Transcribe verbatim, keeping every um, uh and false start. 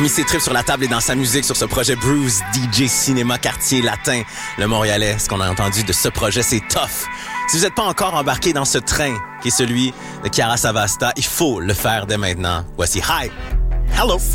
mis ses tripes sur la table et dans sa musique sur ce projet Bruce, D J Cinéma Quartier Latin, le Montréalais. Ce qu'on a entendu de ce projet, c'est tough. Si vous n'êtes pas encore embarqué dans ce train qui est celui de Chiara Savasta, il faut le faire dès maintenant. Voici Hi! Hello!